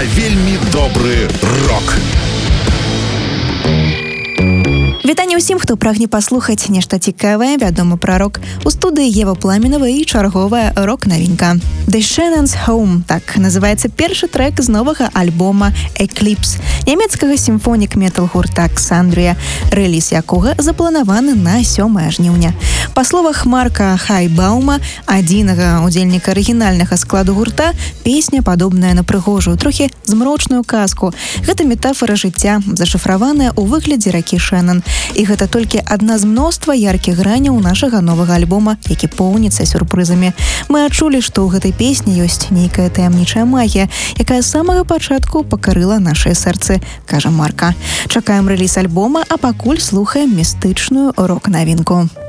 вельмі добры рок. Вітанне ўсім, хто прагне паслухаць нешта цікавае, вядома пра рок. У студыі Ева Пламенова і чарговая рок-навінка. The Shannon's Home, так называецца першы трэк з новага альбома Eclipse, нямецкага сімфонік-метал гурта Ксандрія, рэліз якога запланаваны на 7 жніўня. Па словах Марка Хайбаума, адзінага удзельніка арыгінальнага складу гурта, песня падобная на прыгожую, трохі змрочную казку. Гэта метафора жыцця, зашыфраваная ў выглядзе ракі Шэннон. І гэта толькі адна з мноства яркіх граняў нашага новага альбома, які поўніцца сюрпрызамі. Мы адчулі, што ў гэтай песні ёсць нейкая таямнічая магія, якая з самага пачатку пакарыла нашыя сэрцы, кажа Марка. Чакаем рэліз альбома, а пакуль слухаем містычную рок-навінку.